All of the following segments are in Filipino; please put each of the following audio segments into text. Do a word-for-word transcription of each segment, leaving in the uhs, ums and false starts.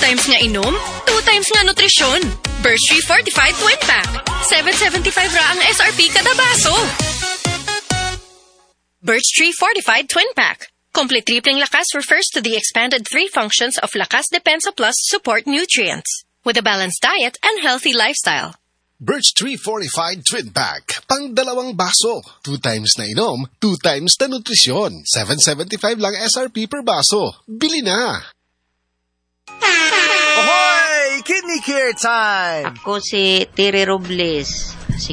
times nga inom, two times nga nutrisyon. Birch Tree Fortified Twin Pack. seven seventy-five ra ang S R P kada baso. Birch Tree Fortified Twin Pack. Complete tripling lakas refers to the expanded three functions of Lakas Depensa Plus support nutrients with a balanced diet and healthy lifestyle. Birch Tree Fortified Twin Pack. Pang dalawang baso. Two times na inom, two times na nutrisyon. seven seventy-five lang S R P per baso. Bili na! Ahoy! Kidney Care time! Ako si Tere Robles,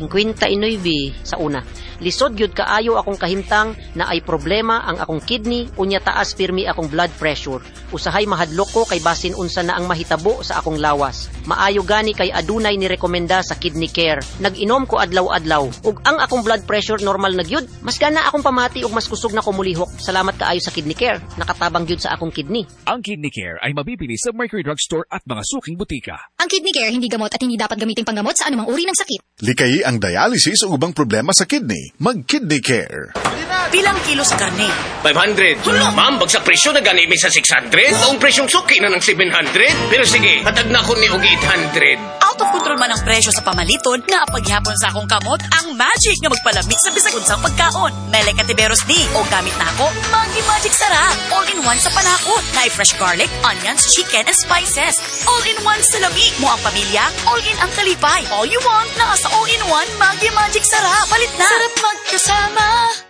fifty-nine sa una. Lisod gyud kaayo akong kahimtang na ay problema ang akong kidney unya taas pirmi akong blood pressure. Usahay mahadlok ko kay basin unsa na ang mahitabo sa akong lawas. Maayo gani kay adunay ni rekomenda sa Kidney Care. Nag-inom ko adlaw-adlaw ug ang akong blood pressure normal na gyud. Mas gana akong pamati ug mas kusog na ko mulihok. Salamat kaayo sa Kidney Care. Nakatabang gyud sa akong kidney. Ang Kidney Care ay mabibili sa Mercury Drugstore at mga suking butika. Ang Kidney Care hindi gamot at hindi dapat gamitin panggamot sa anumang uri ng sakit. Likay ang dialysis o ubang problema sa kidney. Mag-Kidney Care. Pilang kilo sa karne? five hundred. Hala! Ma'am, bagsak presyo na gani may sa six hundred. Ang presyong suki na ng seven hundred. Pero sige, hatag na ako ni og eight hundred. Out of control man ang presyo sa pamaliton nga paghihapon sa akong kamot ang magic nga magpalamig sa bisag unsang pagkaon. Mele Katiberos ni o gamit na ako Maggi Magic Sarap. All-in-one sa panakot. Na fresh garlic, onions, chicken, and spices. All-in-one sa lamig mo ang pamilya. All-in ang kalipay. All you want na sa all-in-one Maggi Magic Sarap. Palit na. Sarap magkasama.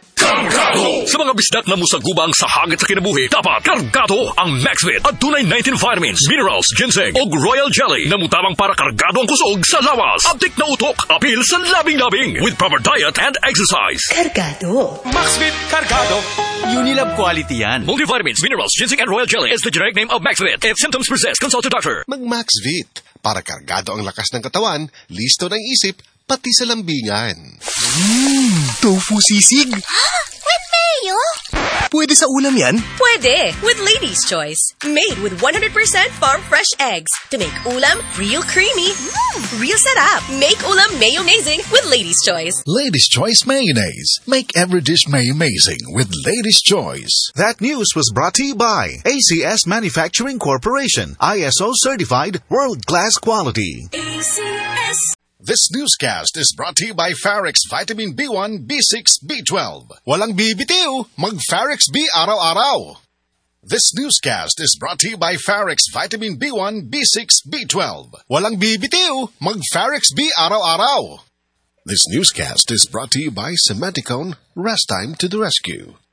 Kargado! Sa mga bisdak na musagubang sa hangit sa kinabuhi, dapat kargado ang Maxvit at tunay nineteen vitamins, minerals, ginseng o royal jelly na mutabang para kargado ang kusog sa lawas. Abdik na utok, apil sa labing-labing with proper diet and exercise. Kargado. Maxvit Kargado. Unilab quality yan. Multivitamins, minerals, ginseng and royal jelly is the generic name of Maxvit. If symptoms persist, consult your doctor. Mag-Maxvit. Para kargado ang lakas ng katawan, listo ng isip, pati sa lambingan. Mmm, tofu sisig. With mayo? Pwede sa ulam yan? Pwede, with Lady's Choice. Made with one hundred percent farm-fresh eggs to make ulam real creamy, mm, real sarap. Make ulam mayo-mazing with Lady's Choice. Lady's Choice Mayonnaise. Make every dish may-amazing with Lady's Choice. That news was brought to you by A C S Manufacturing Corporation. I S O certified world-class quality. A C S. This newscast is brought to you by Farex Vitamin B one, B six, B twelve. Walang bibitiw, mag-Farex B araw-araw. This newscast is brought to you by Farex Vitamin B one, B six, B twelve. Walang bibitiw, mag-Farex B araw-araw. This newscast is brought to you by Cementicone. Rest time to the rescue.